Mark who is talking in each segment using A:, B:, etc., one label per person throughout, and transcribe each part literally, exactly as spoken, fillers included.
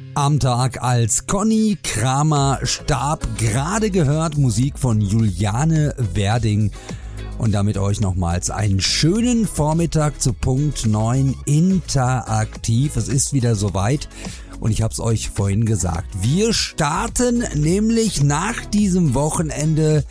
A: Am Tag, als Conny Kramer starb, gerade gehört Musik von Juliane Werding. Und damit euch nochmals einen schönen Vormittag zu Punkt neun interaktiv. Es ist wieder soweit und ich habe es euch vorhin gesagt. Wir starten nämlich nach diesem Wochenende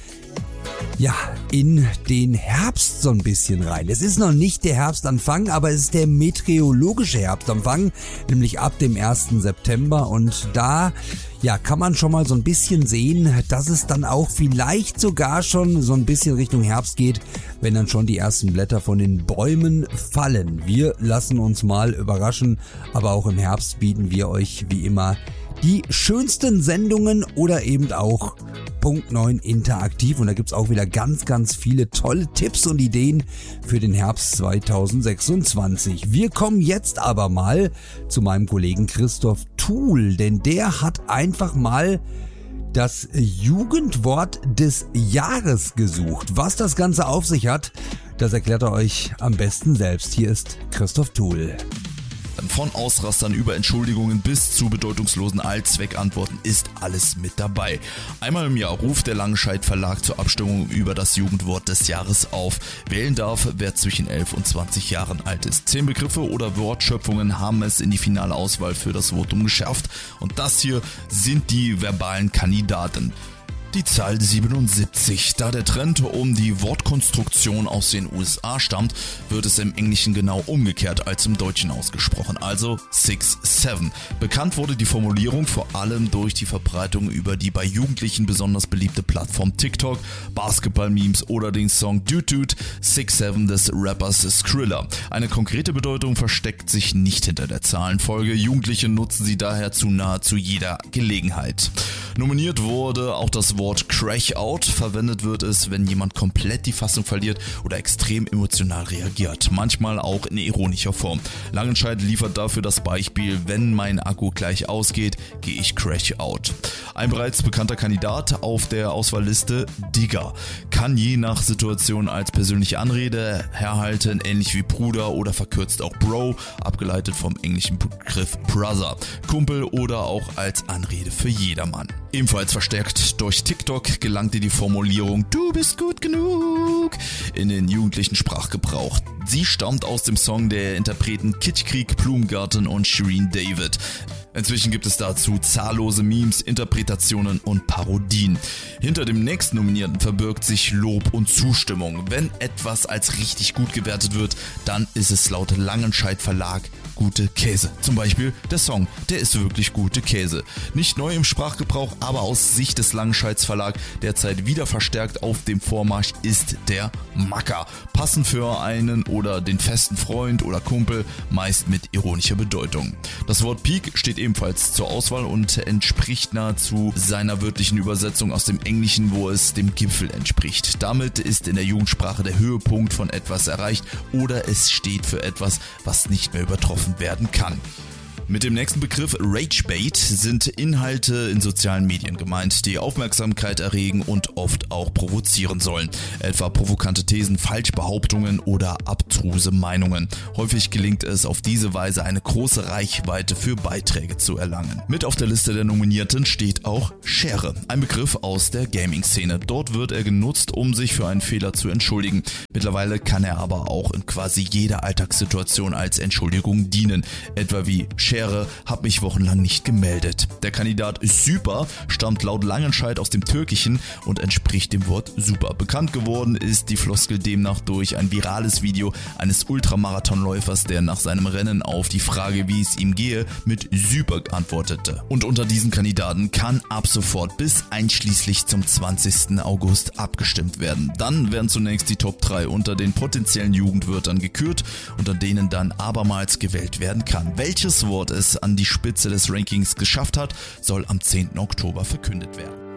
A: ja in den Herbst so ein bisschen rein. Es ist noch nicht der Herbstanfang, aber es ist der meteorologische Herbstanfang, nämlich ab dem ersten September. Und da ja kann man schon mal so ein bisschen sehen, dass es dann auch vielleicht sogar schon so ein bisschen Richtung Herbst geht, wenn dann schon die ersten Blätter von den Bäumen fallen. Wir lassen uns mal überraschen, aber auch im Herbst bieten wir euch wie immer die schönsten Sendungen oder eben auch Punkt neun interaktiv, und da gibt's auch wieder ganz, ganz viele tolle Tipps und Ideen für den Herbst zweitausendsechsundzwanzig. Wir kommen jetzt aber mal zu meinem Kollegen Christoph Thuhl, denn der hat einfach mal das Jugendwort des Jahres gesucht. Was das Ganze auf sich hat, das erklärt er euch am besten selbst. Hier ist Christoph Thuhl.
B: Von Ausrastern über Entschuldigungen bis zu bedeutungslosen Allzweckantworten ist alles mit dabei. Einmal im Jahr ruft der Langenscheidt Verlag zur Abstimmung über das Jugendwort des Jahres auf. Wählen darf, wer zwischen elf und zwanzig Jahren alt ist. Zehn Begriffe oder Wortschöpfungen haben es in die finale Auswahl für das Votum geschafft. Und das hier sind die verbalen Kandidaten. Die Zahl siebenundsiebzig. Da der Trend um die Wortkonstruktion aus den U S A stammt, wird es im Englischen genau umgekehrt als im Deutschen ausgesprochen, also six seven. Bekannt wurde die Formulierung vor allem durch die Verbreitung über die bei Jugendlichen besonders beliebte Plattform TikTok, Basketball-Memes oder den Song Dude Dude six seven des Rappers Skrilla. Eine konkrete Bedeutung versteckt sich nicht hinter der Zahlenfolge. Jugendliche nutzen sie daher zu nahezu jeder Gelegenheit. Nominiert wurde auch das Wort Crash Out. Verwendet wird es, wenn jemand komplett die Fassung verliert oder extrem emotional reagiert. Manchmal auch in ironischer Form. Langenscheidt liefert dafür das Beispiel: Wenn mein Akku gleich ausgeht, gehe ich Crash Out. Ein bereits bekannter Kandidat auf der Auswahlliste, Digger, kann je nach Situation als persönliche Anrede herhalten, ähnlich wie Bruder oder verkürzt auch Bro, abgeleitet vom englischen Begriff Brother, Kumpel oder auch als Anrede für jedermann. Ebenfalls verstärkt durch TikTok gelangte die Formulierung "Du bist gut genug" in den jugendlichen Sprachgebrauch. Sie stammt aus dem Song der Interpreten Kitschkrieg, Blumengarten und Shirin David. Inzwischen gibt es dazu zahllose Memes, Interpretationen und Parodien. Hinter dem nächsten Nominierten verbirgt sich Lob und Zustimmung. Wenn etwas als richtig gut gewertet wird, dann ist es laut Langenscheidt Verlag gute Käse. Zum Beispiel der Song, der ist wirklich gute Käse. Nicht neu im Sprachgebrauch, aber aus Sicht des Langenscheids Verlag derzeit wieder verstärkt auf dem Vormarsch ist der Macker. Passend für einen oder den festen Freund oder Kumpel, meist mit ironischer Bedeutung. Das Wort Peak steht ebenfalls zur Auswahl und entspricht nahezu seiner wörtlichen Übersetzung aus dem Englischen, wo es dem Gipfel entspricht. Damit ist in der Jugendsprache der Höhepunkt von etwas erreicht oder es steht für etwas, was nicht mehr übertroffen werden kann. Mit dem nächsten Begriff Ragebait sind Inhalte in sozialen Medien gemeint, die Aufmerksamkeit erregen und oft auch provozieren sollen. Etwa provokante Thesen, Falschbehauptungen oder abstruse Meinungen. Häufig gelingt es auf diese Weise, eine große Reichweite für Beiträge zu erlangen. Mit auf der Liste der Nominierten steht auch Schere, ein Begriff aus der Gaming-Szene. Dort wird er genutzt, um sich für einen Fehler zu entschuldigen. Mittlerweile kann er aber auch in quasi jeder Alltagssituation als Entschuldigung dienen. Etwa wie Schere hab mich wochenlang nicht gemeldet. Der Kandidat Super stammt laut Langenscheidt aus dem Türkischen und entspricht dem Wort super. Bekannt geworden ist die Floskel demnach durch ein virales Video eines Ultramarathonläufers, der nach seinem Rennen auf die Frage, wie es ihm gehe, mit super antwortete. Und unter diesen Kandidaten kann ab sofort bis einschließlich zum zwanzigsten August abgestimmt werden. Dann werden zunächst die Top drei unter den potenziellen Jugendwörtern gekürt, unter denen dann abermals gewählt werden kann. Welches Wort es an die Spitze des Rankings geschafft hat, soll am zehnten Oktober verkündet werden.